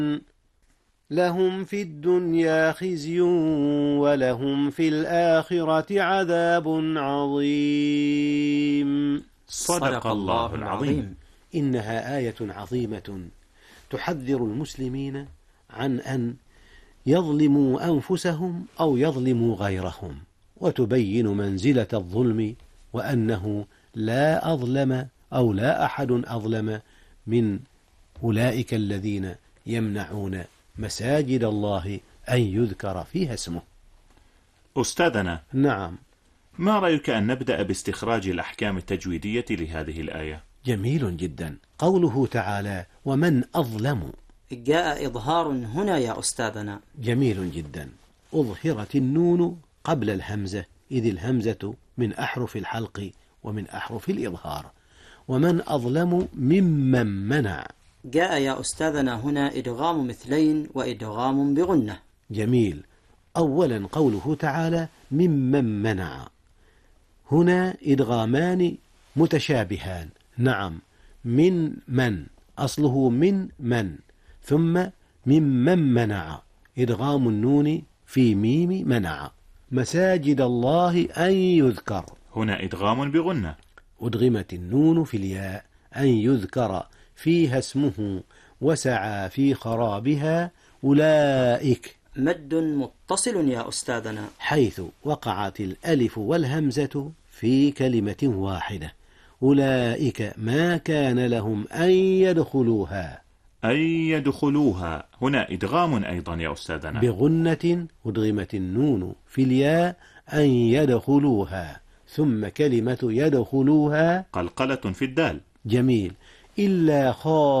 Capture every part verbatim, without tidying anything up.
لهم في الدنيا خزي ولهم في الآخرة عذاب عظيم. صدق الله العظيم. إنها آية عظيمة تحذر المسلمين عن أن يظلموا أنفسهم أو يظلموا غيرهم، وتبين منزلة الظلم وأنه لا أظلم أو لا أحد أظلم من أولئك الذين يمنعون مساجد الله أن يذكر فيها اسمه. أستاذنا، نعم، ما رأيك أن نبدأ باستخراج الأحكام التجويدية لهذه الآية؟ جميل جدا. قوله تعالى ومن أظلم، جاء إظهار هنا يا أستاذنا. جميل جدا. أظهرت النون قبل الهمزة، إذ الهمزة من أحرف الحلق ومن أحرف الإظهار. ومن أظلم ممن منع. جاء يا أستاذنا هنا إدغام مثلين وإدغام بغنة. جميل. أولا قوله تعالى ممن منع، هنا إدغامان متشابهان. نعم، من من أصله من من، ثم ممن منع إدغام النون في ميم منع. مساجد الله أن يذكر، هنا إدغام بغنة. أدغمت النون في الياء أن يذكر فيها اسمه وسعى في خرابها أولئك. مد متصل يا أستاذنا، حيث وقعت الألف والهمزة في كلمة واحدة. أولئك ما كان لهم أن يدخلوها. أن يدخلوها، هنا إدغام أيضا يا أستاذنا بغنة. أدغمت النون في الياء أن يدخلوها، ثم كلمة يدخلوها قلقلة في الدال. جميل. إلا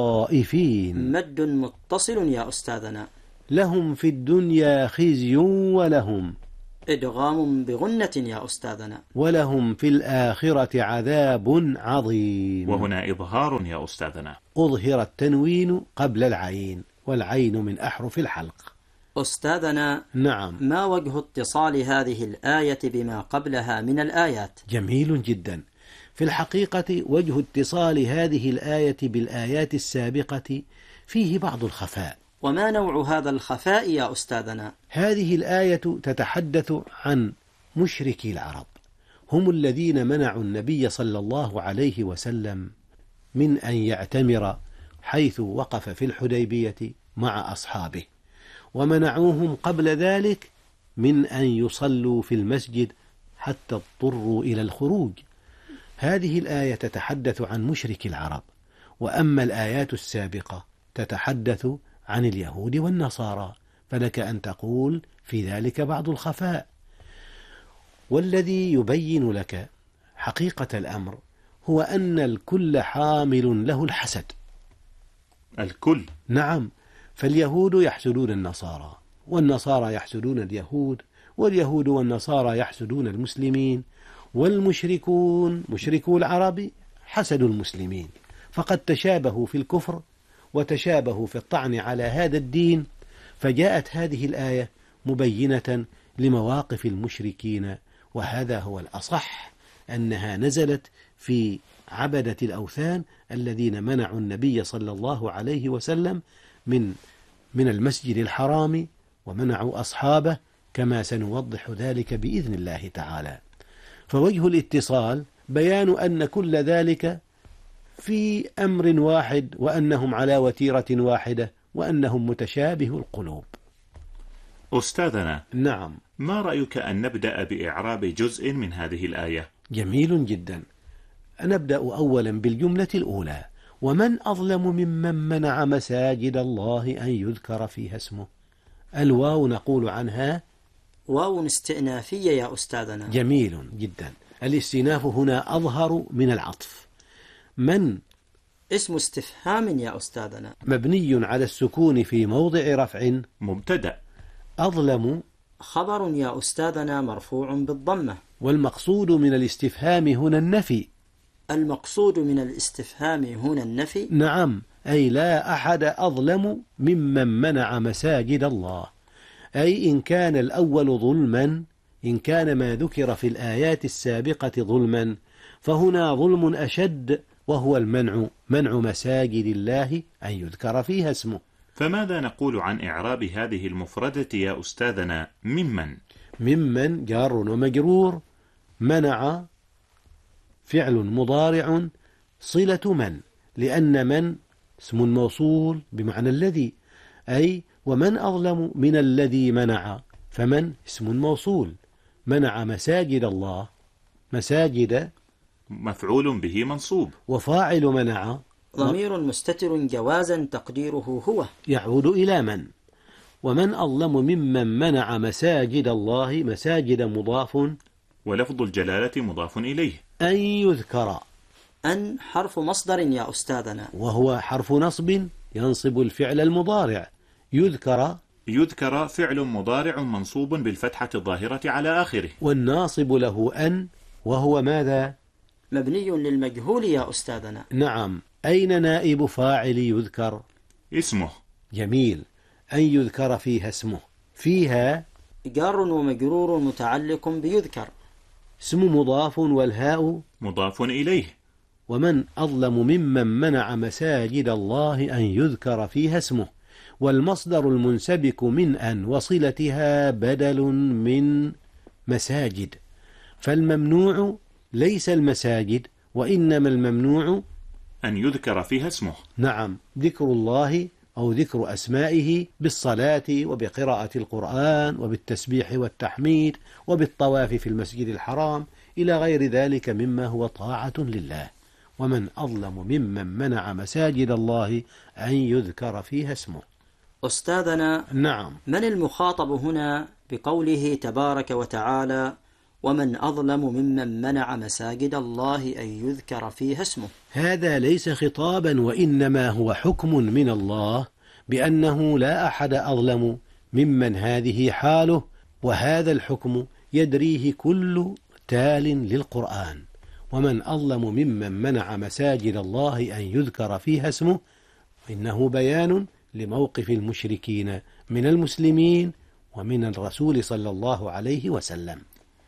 خائفين. مد متصل يا أستاذنا. لهم في الدنيا خزي ولهم إدغام بغنة يا أستاذنا. ولهم في الآخرة عذاب عظيم. وهنا إظهار يا أستاذنا. أظهر التنوين قبل العين، والعين من أحرف الحلق. أستاذنا، نعم، ما وجه اتصال هذه الآية بما قبلها من الآيات؟ جميل جدا. في الحقيقة وجه اتصال هذه الآية بالآيات السابقة فيه بعض الخفاء. وما نوع هذا الخفاء يا أستاذنا؟ هذه الآية تتحدث عن مشركي العرب، هم الذين منعوا النبي صلى الله عليه وسلم من أن يعتمر حيث وقف في الحديبية مع أصحابه، ومنعوهم قبل ذلك من أن يصلوا في المسجد حتى اضطروا إلى الخروج. هذه الآية تتحدث عن مشرك العرب، وأما الآيات السابقة تتحدث عن اليهود والنصارى، فلك أن تقول في ذلك بعض الخفاء. والذي يبين لك حقيقة الأمر هو أن الكل حامل له الحسد. الكل؟ نعم، فاليهود يحسدون النصارى، والنصارى يحسدون اليهود، واليهود والنصارى يحسدون المسلمين، والمشركون مشركو العرب حسدوا المسلمين، فقد تشابهوا في الكفر وتشابهوا في الطعن على هذا الدين. فجاءت هذه الآية مبينة لمواقف المشركين، وهذا هو الأصح، أنها نزلت في عبدة الأوثان الذين منعوا النبي صلى الله عليه وسلم من من المسجد الحرام، ومنعوا أصحابه، كما سنوضح ذلك بإذن الله تعالى. فوجه الاتصال بيان أن كل ذلك في أمر واحد، وأنهم على وتيرة واحدة، وأنهم متشابه القلوب. أستاذنا، نعم، ما رأيك أن نبدأ بإعراب جزء من هذه الآية؟ جميل جدا. نبدأ أولا بالجملة الأولى: ومن أظلم ممن منع مساجد الله أن يذكر فيها اسمه. الواو نقول عنها واو استئنافية يا أستاذنا. جميل جدا. الاستئناف هنا أظهر من العطف. من اسم استفهام يا أستاذنا، مبني على السكون في موضع رفع مبتدأ. أظلم خبر يا أستاذنا مرفوع بالضمة. والمقصود من الاستفهام هنا النفي. المقصود من الاستفهام هنا النفي؟ نعم، أي لا أحد أظلم ممن منع مساجد الله، أي إن كان الأول ظلما، إن كان ما ذكر في الآيات السابقة ظلما، فهنا ظلم أشد، وهو المنع، منع مساجد الله أن يذكر فيها اسمه. فماذا نقول عن إعراب هذه المفردة يا أستاذنا ممن؟ ممن جار ومجرور، منع فعل مضارع صلة من، لأن من اسم موصول بمعنى الذي، أي ومن أظلم من الذي منع، فمن اسم موصول، منع مساجد الله، مساجد مفعول به منصوب، وفاعل منع ضمير مستتر جوازا تقديره هو، يعود إلى من. ومن أظلم ممن منع مساجد الله، مساجد مضاف، ولفظ الجلالة مضاف إليه. أن يذكر، أن حرف مصدر يا أستاذنا، وهو حرف نصب ينصب الفعل المضارع. يذكر، يذكر فعل مضارع منصوب بالفتحة الظاهرة على آخره، والناصب له أن، وهو ماذا؟ مبني للمجهول يا أستاذنا. نعم. أين نائب فاعل يذكر؟ اسمه. جميل. أن يذكر فيها اسمه، فيها جار ومجرور متعلق بيذكر، اسم مضاف والهاء مضاف إليه. ومن أظلم ممن منع مساجد الله أن يذكر فيها اسمه، والمصدر المنسبك من أن وصلتها بدل من مساجد، فالممنوع ليس المساجد، وإنما الممنوع أن يذكر فيها اسمه. نعم، ذكر الله أو ذكر أسمائه بالصلاة وبقراءة القرآن وبالتسبيح والتحميد وبالطواف في المسجد الحرام إلى غير ذلك مما هو طاعة لله. ومن أظلم ممن منع مساجد الله أن يذكر فيها اسمه. أستاذنا، نعم. من المخاطب هنا بقوله تبارك وتعالى ومن أظلم ممن منع مساجد الله أن يذكر فيها اسمه؟ هذا ليس خطابا، وإنما هو حكم من الله بأنه لا أحد أظلم ممن هذه حاله، وهذا الحكم يدريه كل تال للقرآن. ومن أظلم ممن منع مساجد الله أن يذكر فيها اسمه، إنه بيان لموقف المشركين من المسلمين ومن الرسول صلى الله عليه وسلم.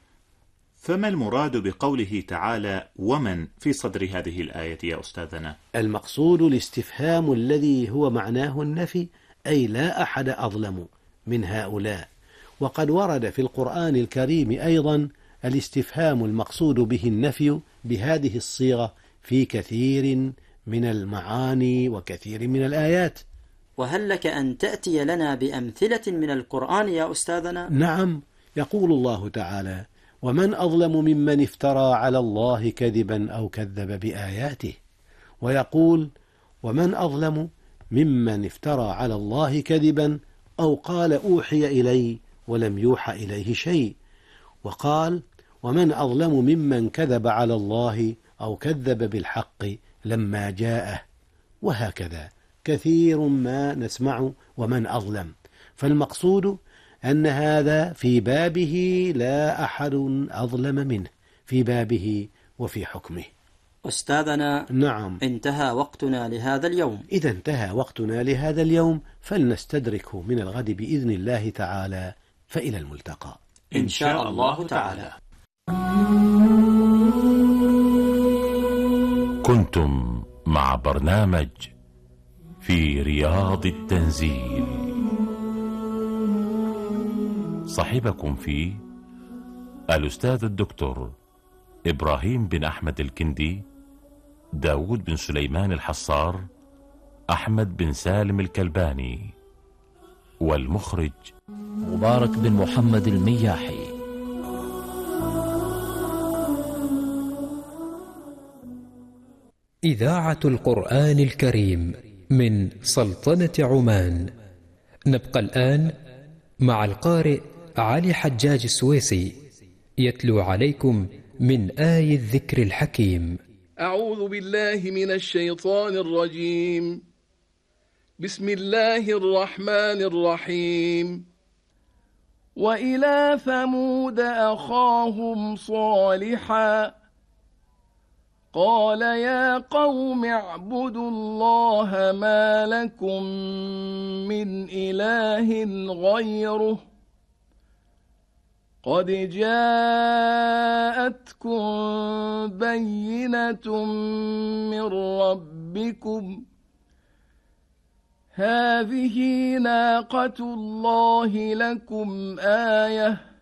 فما المراد بقوله تعالى ومن في صدر هذه الآية يا أستاذنا؟ المقصود الاستفهام الذي هو معناه النفي، أي لا أحد أظلم من هؤلاء. وقد ورد في القرآن الكريم أيضا الاستفهام المقصود به النفي بهذه الصيغة في كثير من المعاني وكثير من الآيات. وهل لك أن تأتي لنا بأمثلة من القرآن يا أستاذنا؟ نعم. يقول الله تعالى ومن أظلم ممن افترى على الله كذبا أو كذب بآياته، ويقول ومن أظلم ممن افترى على الله كذبا أو قال أوحي إلي ولم يوحى إليه شيء، وقال ومن أظلم ممن كذب على الله أو كذب بالحق لما جاءه، وهكذا كثير ما نسمع ومن أظلم. فالمقصود أن هذا في بابه لا أحد أظلم منه، في بابه وفي حكمه. أستاذنا، نعم. انتهى وقتنا لهذا اليوم. إذا انتهى وقتنا لهذا اليوم فلنستدركه من الغد بإذن الله تعالى، فإلى الملتقى إن شاء الله تعالى. كنتم مع برنامج في رياض التنزيل، صاحبكم فيه الأستاذ الدكتور إبراهيم بن أحمد الكندي، داود بن سليمان الحصار، أحمد بن سالم الكلباني، والمخرج مبارك بن محمد المياحي. إذاعة القرآن الكريم من سلطنة عمان. نبقى الآن مع القارئ علي حجاج السويسي يتلو عليكم من آي الذكر الحكيم. أعوذ بالله من الشيطان الرجيم. بسم الله الرحمن الرحيم. وإلى ثمود أخاهم صالحا قال يا قوم اعبدوا الله ما لكم من إله غيره قد جاءتكم بينة من ربكم هذه ناقة الله لكم آية